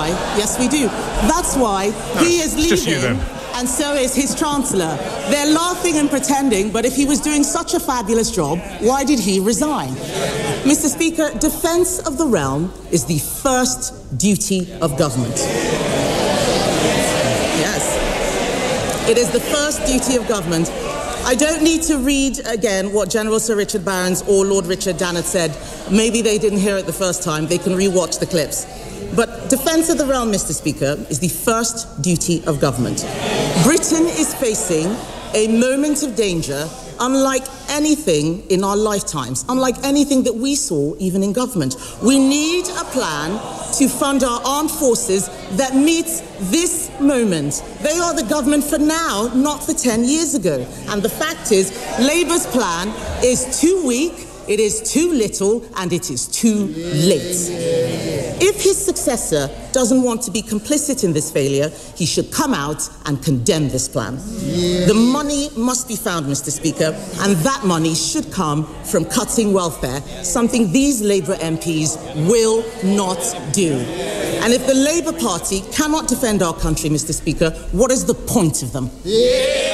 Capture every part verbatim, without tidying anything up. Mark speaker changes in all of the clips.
Speaker 1: why, yes we do, that's why
Speaker 2: no,
Speaker 1: he is leaving.
Speaker 2: Just you then.
Speaker 1: And so is his Chancellor. They're laughing and pretending, but if he was doing such a fabulous job, why did he resign? Mister Speaker, defence of the realm is the first duty of government. Yes. It is the first duty of government. I don't need to read again what General Sir Richard Barrons or Lord Richard Dannett said. Maybe they didn't hear it the first time. They can re-watch the clips. But defence of the realm, Mister Speaker, is the first duty of government. Britain is facing a moment of danger unlike anything in our lifetimes, unlike anything that we saw even in government. We need a plan to fund our armed forces that meets this moment. They are the government for now, not for ten years ago. And the fact is, Labour's plan is too weak, it is too little, and it is too late. If his successor doesn't want to be complicit in this failure, he should come out and condemn this plan. Yeah. The money must be found, Mister Speaker, and that money should come from cutting welfare, something these Labour M Ps will not do. And if the Labour Party cannot defend our country, Mister Speaker, what is the point of them?
Speaker 3: Yeah.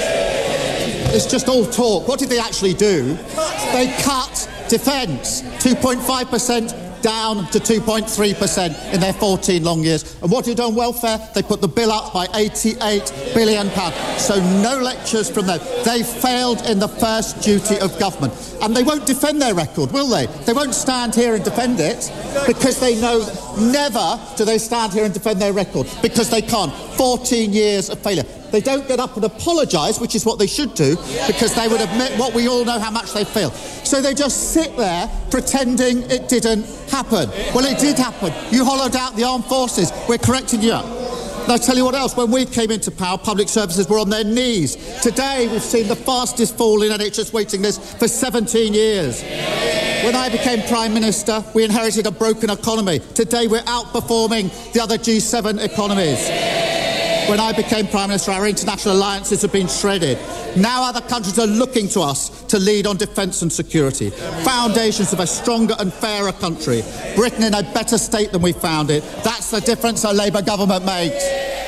Speaker 3: It's just all talk. What did they actually do? They cut defence, two point five percent down to two point three percent in their fourteen long years. And what did they do on welfare? They put the bill up by eighty-eight billion pounds. So no lectures from them. They failed in the first duty of government. And they won't defend their record, will they? They won't stand here and defend it because they know never do they stand here and defend their record because they can't. fourteen years of failure. They don't get up and apologise, which is what they should do, because they would admit what we all know how much they failed. So they just sit there pretending it didn't happen. Well, it did happen. You hollowed out the armed forces. We're correcting you. And I tell you what else, when we came into power, public services were on their knees. Today, we've seen the fastest fall in N H S waiting lists for seventeen years. When I became Prime Minister, we inherited a broken economy. Today, we're outperforming the other G seven economies. When I became Prime Minister, our international alliances have been shredded. Now other countries are looking to us to lead on defence and security. Foundations of a stronger and fairer country. Britain in a better state than we found it. That's the difference a Labour government makes.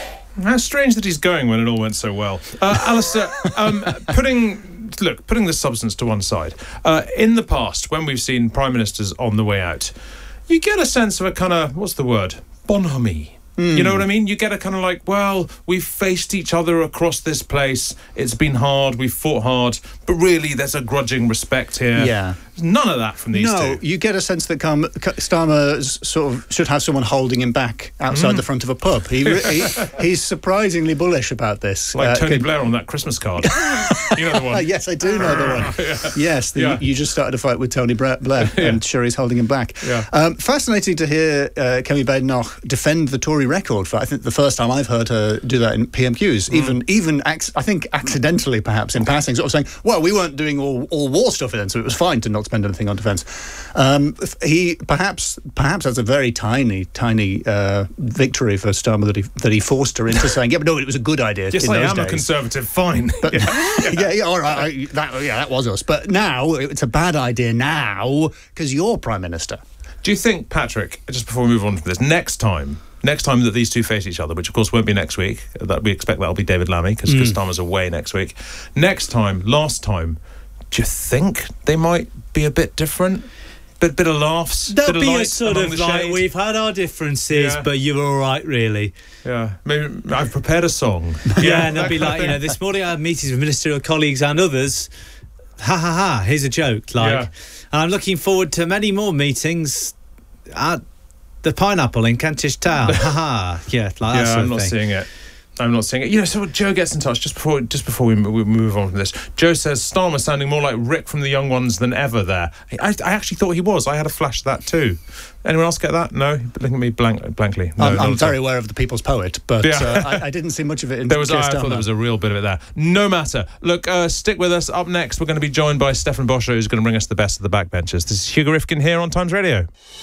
Speaker 2: How strange that he's going when it all went so well. Uh, Alistair, um, putting... Look, putting the substance to one side, uh, in the past, when we've seen Prime Ministers on the way out, you get a sense of a kind of, what's the word? Bonhomie. Mm. You know what I mean? You get a kind of like, well, we've faced each other across this place. It's been hard. We've fought hard. But really, there's a grudging respect here.
Speaker 4: Yeah.
Speaker 2: None of that from these
Speaker 4: no,
Speaker 2: two.
Speaker 4: You get a sense that Car- Starmer sort of should have someone holding him back outside mm. the front of a pub. He, he He's surprisingly bullish about this.
Speaker 2: Like uh, Tony
Speaker 4: could...
Speaker 2: Blair on that Christmas card. You know the one?
Speaker 4: Yes, I do know the one. Yeah. Yes, the, yeah. you just started a fight with Tony Blair yeah. and sure he's holding him back.
Speaker 2: Yeah.
Speaker 4: Um, fascinating to hear uh, Kemi Badenoch defend the Tory record for, I think, the first time I've heard her do that in P M Qs. Mm. Even, even ac- I think, accidentally, perhaps, in passing, sort of saying, well, we weren't doing all, all war stuff then, so it was fine to not spend anything on defence. Um, he perhaps perhaps that's a very tiny, tiny uh, victory for Starmer that he that he forced her into saying, yeah, but no, it was a good idea.
Speaker 2: Yes,
Speaker 4: in
Speaker 2: I
Speaker 4: those
Speaker 2: am
Speaker 4: days.
Speaker 2: a Conservative, fine.
Speaker 4: But, yeah. yeah, yeah, all right, I, that, yeah, that was us. But now, it's a bad idea now, because you're Prime Minister.
Speaker 2: Do you think, Patrick, just before we move on from this, next time, next time that these two face each other, which of course won't be next week, that we expect that'll be David Lammy, because mm. Starmer's away next week. Next time, last time, do you think they might be a bit different? Bit, bit of laughs,
Speaker 5: There'll
Speaker 2: bit
Speaker 5: be
Speaker 2: of
Speaker 5: a sort of like,
Speaker 2: shade.
Speaker 5: We've had our differences, yeah. but you're all right, really.
Speaker 2: Yeah, maybe I've prepared a song.
Speaker 5: Yeah, yeah and they'll be like, you know, this morning I had meetings with ministerial colleagues and others. Ha ha ha! Here's a joke. Like, yeah. and I'm looking forward to many more meetings at the Pineapple in Kentish Town. Ha ha! Yeah, like that
Speaker 2: yeah,
Speaker 5: sort
Speaker 2: I'm
Speaker 5: of
Speaker 2: not
Speaker 5: thing.
Speaker 2: seeing it. I'm not seeing it. You know, so Joe gets in touch just before just before we, we move on from this. Joe says Starmer sounding more like Rick from The Young Ones than ever there. I, I actually thought he was. I had a flash of that too. Anyone else get that? No? Looking at me blank, blankly. No,
Speaker 4: I'm, I'm very aware of the People's Poet, but yeah. uh, I, I didn't see much of it in
Speaker 2: there was,
Speaker 4: Keir
Speaker 2: I
Speaker 4: Starmer.
Speaker 2: thought there was a real bit of it there. No matter. Look, uh, stick with us. Up next, we're going to be joined by Stefan Boscher, who's going to bring us the best of the backbenchers. This is Hugo Rifkin here on Times Radio.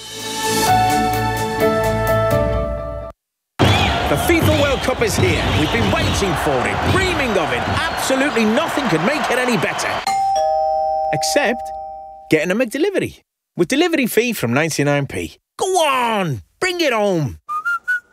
Speaker 6: The FIFA World Cup is here. We've been waiting for it, dreaming of it. Absolutely nothing could make it any better. Except getting a McDelivery. With delivery fee from ninety-nine p. Go on, bring it home.